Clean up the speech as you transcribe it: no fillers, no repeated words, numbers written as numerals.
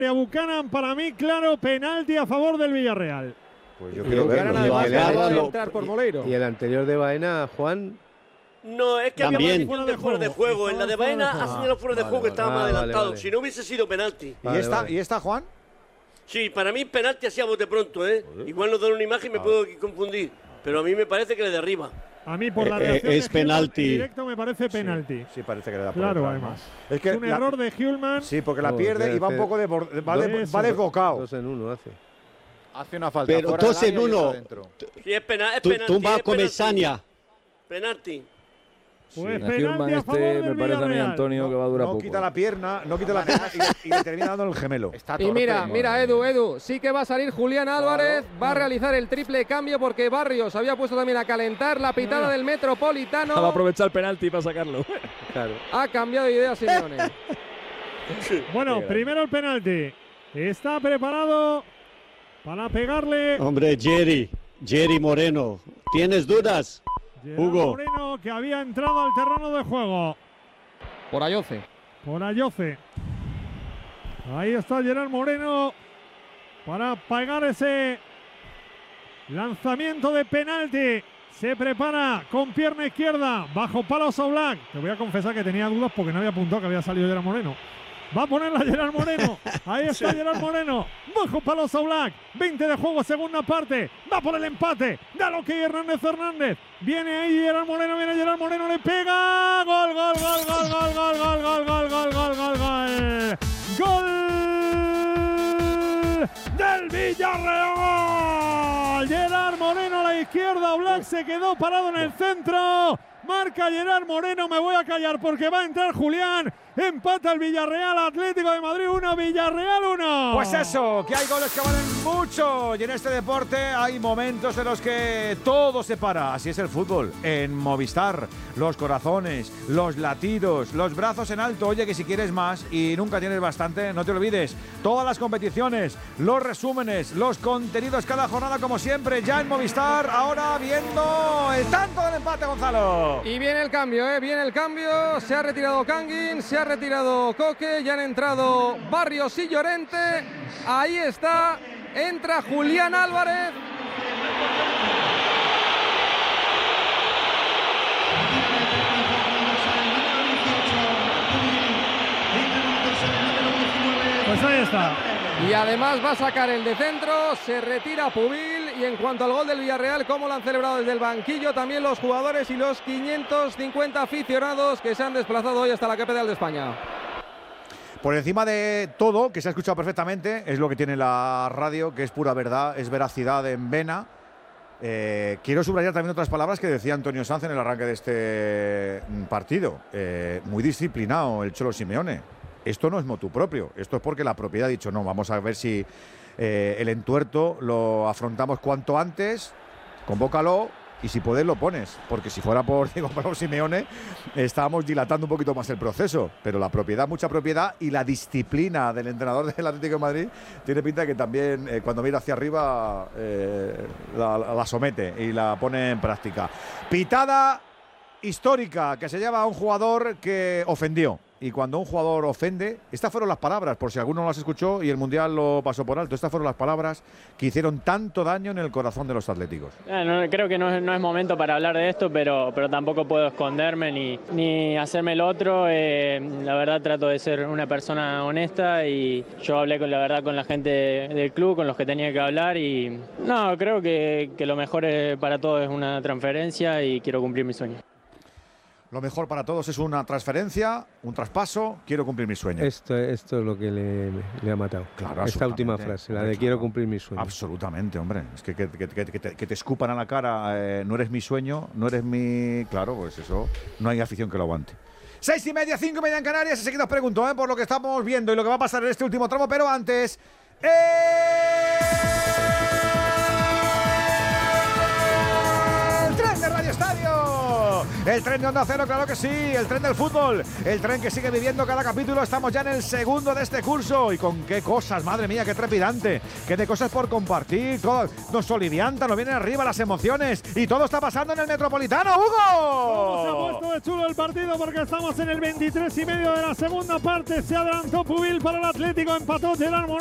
Buchanan, para mí, claro, penalti a favor del Villarreal. Pues yo quiero verlo. Entrar por Moleiro. Y el anterior de Baena, Juan. No, es que También. había más de fuera de juego. En la de Baena ha señalado fuera de juego que estaba más adelantado. Vale. Si no hubiese sido penalti. ¿Y esta, Juan? Sí, para mí penalti así a bote pronto, ¿eh? Igual nos dan una imagen y me puedo confundir. Pero a mí me parece que le derriba. A mí, por la reacción es de penalti. Hulman, directo me parece penalti. Sí, parece que le da por Claro, detrás, además. ¿no? Es que un error de Hulman. Sí, porque la pierde y va un poco va desbocado. 2 en 1 hace. Hace una falta. Pero 2 en 1. Sí, es penalti. Tú vas con Mesania. Penalti. Pues Sí, penalti a favor del me parece a mí, Villarreal. Antonio, que va a durar No poco. quita la pierna y le termina dando el gemelo. Y mira, Edu, sí que va a salir Julián Álvarez, va a realizar el triple cambio porque Barrios había puesto también a calentar la pitada del Metropolitano. Va a aprovechar el penalti para sacarlo. Claro. Ha cambiado de idea Simeone. Bueno, primero el penalti. Está preparado para pegarle. Hombre, Jerry Moreno. ¿Tienes dudas? Gerard Hugo. Moreno, que había entrado al terreno de juego. Por Ayoce. Por Ayoce. Ahí está Gerard Moreno para pegar ese lanzamiento de penalti. Se prepara con pierna izquierda, bajo palo Oblak. Te voy a confesar que tenía dudas porque no había apuntado que había salido Gerard Moreno. Va a ponerla Gerard Moreno. Ahí está Gerard Moreno. Bajo palo Oblak. 20 de juego, segunda parte. Va por el empate. Da lo que Hernández. Viene ahí Gerard Moreno. Viene Gerard Moreno. Le pega. Gol. Gol del Villarreal. Gerard Moreno a la izquierda. Oblak se quedó parado en el centro. Marca Gerard Moreno, me voy a callar porque va a entrar Julián. Empata el Villarreal, Atlético de Madrid 1, Villarreal 1. Pues eso, que hay goles que valen mucho y en este deporte hay momentos en los que todo se para. Así es el fútbol. En Movistar, los corazones, los latidos, los brazos en alto. Oye, que si quieres más y nunca tienes bastante, no te olvides. Todas las competiciones, los resúmenes, los contenidos cada jornada como siempre. Ya en Movistar, ahora viendo el tanto del empate, Gonzalo. Y viene el cambio, viene el cambio. Se ha retirado Canguin, se ha retirado Coque, ya han entrado Barrios y Llorente. Ahí está, entra Julián Álvarez. Pues ahí está. Y además va a sacar el de centro, se retira Pubil. Y en cuanto al gol del Villarreal, cómo lo han celebrado desde el banquillo también los jugadores y los 550 aficionados que se han desplazado hoy hasta la capital de España. Por encima de todo, que se ha escuchado perfectamente, es lo que tiene la radio, que es pura verdad, es veracidad en vena. Quiero subrayar también otras palabras que decía Antonio Sanz en el arranque de este partido. Muy disciplinado el Cholo Simeone. Esto no es motu propio, esto es porque la propiedad ha dicho no, vamos a ver si el entuerto lo afrontamos cuanto antes, convócalo y si puedes lo pones, porque si fuera por Diego Pablo Simeone estábamos dilatando un poquito más el proceso, pero la propiedad, mucha propiedad y la disciplina del entrenador del Atlético de Madrid tiene pinta de que también cuando mira hacia arriba la somete y la pone en práctica. Pitada histórica que se lleva a un jugador que ofendió. Y cuando un jugador ofende, estas fueron las palabras, por si alguno no las escuchó y el Mundial lo pasó por alto, estas fueron las palabras que hicieron tanto daño en el corazón de los atléticos. Creo que no es momento para hablar de esto, pero tampoco puedo esconderme ni hacerme el otro. La verdad trato de ser una persona honesta y yo hablé con la gente del club, con los que tenía que hablar y no, creo que lo mejor para todos es una transferencia y quiero cumplir mi sueño. Lo mejor para todos es una transferencia, un traspaso, quiero cumplir mi sueño. Esto es lo que le ha matado. Claro, esta última frase, la de quiero cumplir mi sueño. Absolutamente, hombre. Es que te escupan a la cara, no eres mi sueño, no eres mi... Claro, pues eso, no hay afición que lo aguante. 6:30, 5:30 en Canarias. Enseguida os pregunto, por lo que estamos viendo y lo que va a pasar en este último tramo, pero antes... El tren de Radio Estadio. El tren de Onda Cero, claro que sí. El tren del fútbol. El tren que sigue viviendo cada capítulo. Estamos ya en el segundo de este curso. Y con qué cosas, madre mía, qué trepidante. Qué de cosas por compartir. Todo nos solivianta, nos vienen arriba las emociones. Y todo está pasando en el Metropolitano, Hugo. Se ha puesto de chulo el partido porque estamos en el 23 y medio de la segunda parte. Se adelantó Pubil para el Atlético, empató Gerard Moreno.